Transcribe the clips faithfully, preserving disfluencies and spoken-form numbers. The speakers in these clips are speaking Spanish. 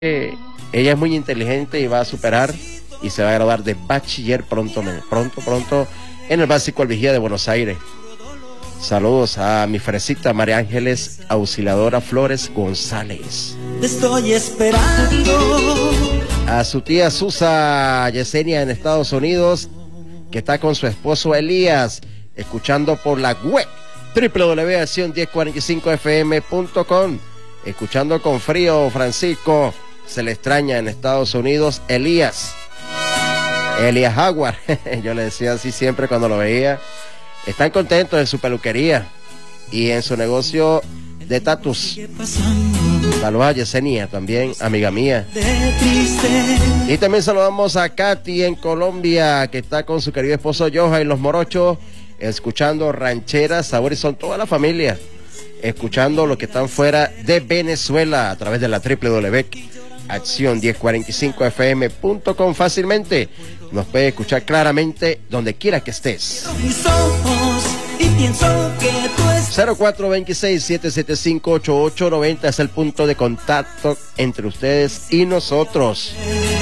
Eh, ella es muy inteligente y va a superar y se va a graduar de bachiller pronto, pronto, pronto en el básico El Vigía de Buenos Aires. Saludos a mi fresita María Ángeles Auxiliadora Flores González. Te estoy esperando. A su tía Susa Yesenia en Estados Unidos, que está con su esposo Elías, escuchando por la web doble u doble u doble u punto acción diez cuarenta y cinco F M punto com. Escuchando con frío, Francisco. Se le extraña en Estados Unidos, Elías. Elías Jaguar. Yo le decía así siempre cuando lo veía. Están contentos en su peluquería y en su negocio de tatus. Saludos a Yesenia también, amiga mía. Y también saludamos a Katy en Colombia, que está con su querido esposo Joha y los morochos, escuchando rancheras, sabores, son toda la familia, escuchando los que están fuera de Venezuela a través de la doble u doble u doble u punto acción diez cuarenta y cinco F M punto com. Fácilmente nos puede escuchar claramente donde quiera que estés. cero cuatro dos seis, siete siete cinco, ocho ocho nueve cero es el punto de contacto entre ustedes y nosotros.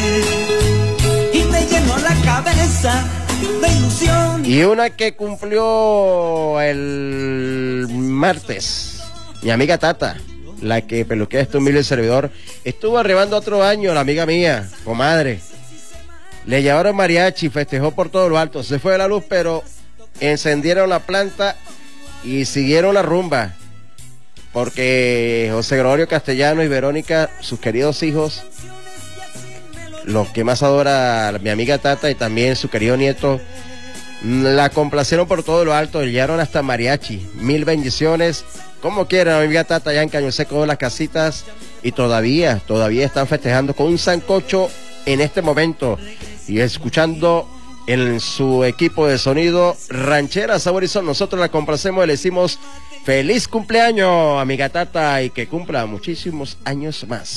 Y me llenó la cabeza de ilusión. Y una que cumplió el martes, mi amiga Tata, la que peluquea este humilde servidor, estuvo arribando otro año, la amiga mía, comadre. Le llevaron mariachi, festejó por todo lo alto, se fue de la luz, pero encendieron la planta y siguieron la rumba, porque José Gregorio Castellano y Verónica, sus queridos hijos, los que más adora mi amiga Tata y también su querido nieto, la complacieron por todo lo alto, llegaron hasta mariachi. Mil bendiciones, como quieran, mi amiga Tata, allá en Caño Seco de las Casitas, y todavía, todavía están festejando con un sancocho en este momento y escuchando en su equipo de sonido ranchera Saborizón. Nosotros la complacemos y le decimos feliz cumpleaños, amiga Tata, y que cumpla muchísimos años más.